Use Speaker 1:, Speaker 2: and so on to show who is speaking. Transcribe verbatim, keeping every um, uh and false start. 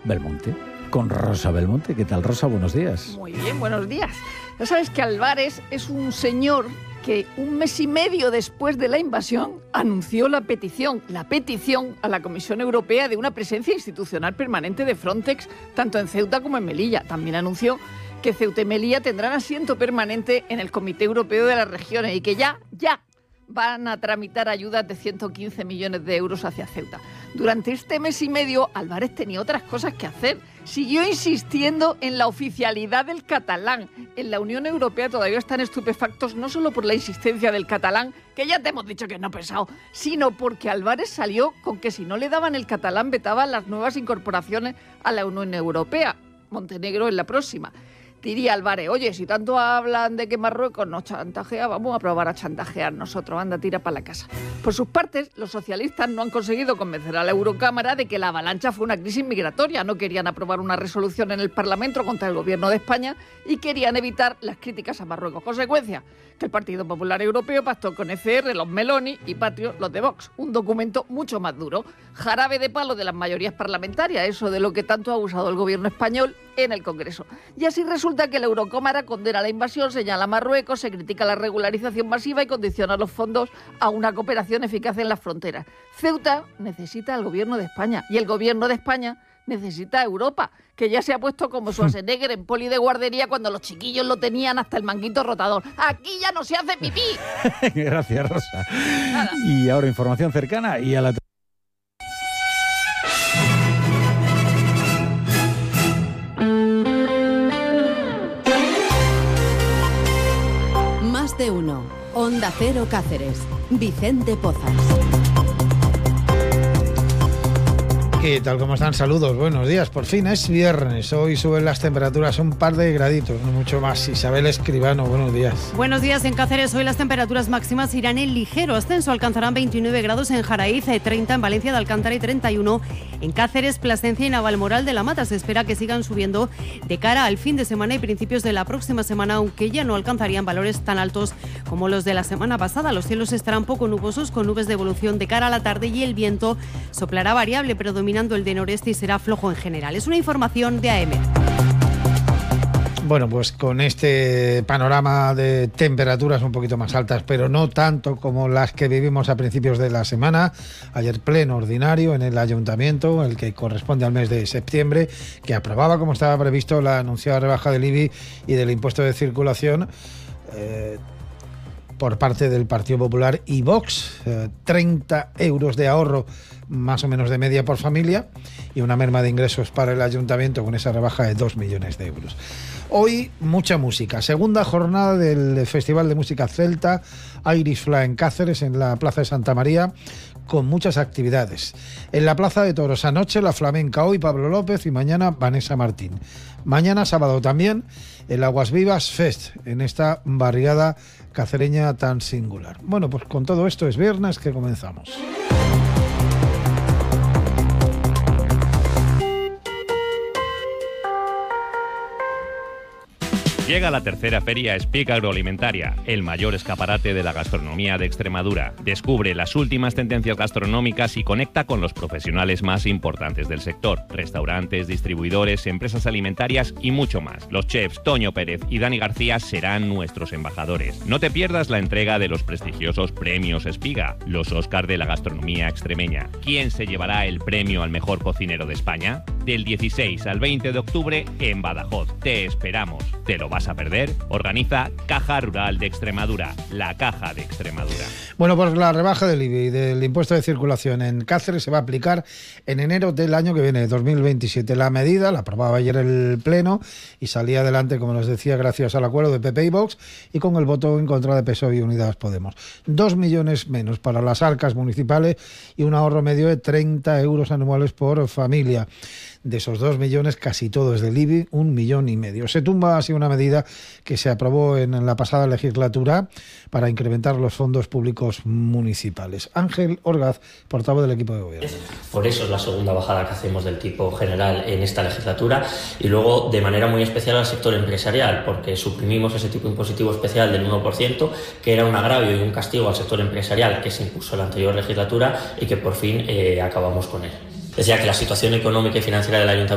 Speaker 1: Belmonte, con Rosa Belmonte. ¿Qué tal, Rosa? Buenos días.
Speaker 2: Muy bien, buenos días. Ya sabes que Álvarez es un señor que un mes y medio después de la invasión anunció la petición, la petición a la Comisión Europea de una presencia institucional permanente de Frontex, tanto en Ceuta como en Melilla. También anunció que Ceuta y Melilla tendrán asiento permanente en el Comité Europeo de las Regiones y que ya, ya, van a tramitar ayudas de ciento quince millones de euros hacia Ceuta. Durante este mes y medio, Álvarez tenía otras cosas que hacer. Siguió insistiendo en la oficialidad del catalán. En la Unión Europea todavía están estupefactos, no solo por la insistencia del catalán, que ya te hemos dicho que no pesado, sino porque Álvarez salió con que si no le daban el catalán, vetaban las nuevas incorporaciones a la Unión Europea. Montenegro en la próxima. Diría Álvarez, oye, si tanto hablan de que Marruecos nos chantajea, vamos a probar a chantajear nosotros, anda, tira para la casa. Por sus partes, los socialistas no han conseguido convencer a la Eurocámara de que la avalancha fue una crisis migratoria. No querían aprobar una resolución en el Parlamento contra el gobierno de España y querían evitar las críticas a Marruecos. Consecuencia, que el Partido Popular Europeo pactó con E C R, los Meloni, y Patriot, los de Vox. Un documento mucho más duro. Jarabe de palo de las mayorías parlamentarias, eso de lo que tanto ha usado el gobierno español en el Congreso. Y así resulta que la Eurocámara condena la invasión, señala a Marruecos, se critica la regularización masiva y condiciona los fondos a una cooperación eficaz en las fronteras. Ceuta necesita al gobierno de España y el gobierno de España necesita a Europa, que ya se ha puesto como Schwarzenegger en poli de guardería cuando los chiquillos lo tenían hasta el manguito rotador. Aquí ya no se hace pipí.
Speaker 1: Gracias, Rosa.
Speaker 2: Nada.
Speaker 1: Y ahora información cercana y a la...
Speaker 3: Más de uno. Onda Cero Cáceres. Vicente Pozas.
Speaker 4: ¿Qué tal? ¿Cómo están? Saludos, buenos días. Por fin es viernes. Hoy suben las temperaturas un par de graditos, no mucho más. Isabel Escribano, buenos días.
Speaker 5: Buenos días en Cáceres. Hoy las temperaturas máximas irán en ligero ascenso. Alcanzarán veintinueve grados en Jaraíz, treinta en Valencia de Alcántara y treinta y uno en Cáceres, Plasencia y Navalmoral de la Mata. Se espera que sigan subiendo de cara al fin de semana y principios de la próxima semana, aunque ya no alcanzarían valores tan altos como los de la semana pasada. Los cielos estarán poco nubosos, con nubes de evolución de cara a la tarde, y el viento soplará variable, predominando el de noreste, y será flojo en general. Es una información de A M.
Speaker 4: Bueno, pues con este panorama de temperaturas un poquito más altas, pero no tanto como las que vivimos a principios de la semana. Ayer pleno ordinario en el Ayuntamiento, el que corresponde al mes de septiembre, que aprobaba, como estaba previsto, la anunciada rebaja del I B I y del impuesto de circulación eh, por parte del Partido Popular y Vox. Eh, treinta euros de ahorro más o menos de media por familia y una merma de ingresos para el Ayuntamiento con esa rebaja de dos millones de euros. Hoy mucha música. Segunda jornada del Festival de Música Celta Irish Fly en Cáceres, en la Plaza de Santa María, con muchas actividades. En la Plaza de Toros anoche la flamenca, hoy Pablo López y mañana Vanessa Martín. Mañana sábado también el Aguas Vivas Fest, en esta barriada cacereña tan singular. Bueno, pues con todo esto es viernes que comenzamos.
Speaker 6: Llega la tercera feria Speak Agroalimentaria, el mayor escaparate de la gastronomía de Extremadura. Descubre las últimas tendencias gastronómicas y conecta con los profesionales más importantes del sector. Restaurantes, distribuidores, empresas alimentarias y mucho más. Los chefs Toño Pérez y Dani García serán nuestros embajadores. No te pierdas la entrega de los prestigiosos premios Espiga, los Óscar de la gastronomía extremeña. ¿Quién se llevará el premio al mejor cocinero de España? Del dieciséis al veinte de octubre en Badajoz. Te esperamos. ¿Te lo vas a perder? Organiza Caja Rural de Extremadura, la Caja de Extremadura.
Speaker 4: Bueno, pues la rebaja del I B I y del impuesto de circulación en Cáceres se va a aplicar en enero del año que viene, dos mil veintisiete. La medida la aprobaba ayer el Pleno y salía adelante, como nos decía, gracias al acuerdo de P P y Vox y con el voto en contra de P S O E y Unidas Podemos. Dos millones menos para las arcas municipales y un ahorro medio de treinta euros anuales por familia. De esos dos millones, casi todo es del I B I, un millón y medio. Se tumba así una medida que se aprobó en la pasada legislatura para incrementar los fondos públicos municipales. Ángel Orgaz, portavoz del equipo de gobierno.
Speaker 7: Por eso es la segunda bajada que hacemos del tipo general en esta legislatura, y luego de manera muy especial al sector empresarial, porque suprimimos ese tipo impositivo especial del uno por ciento, que era un agravio y un castigo al sector empresarial que se impuso en la anterior legislatura y que por fin eh, acabamos con él. Decía que la situación económica y financiera del Ayuntamiento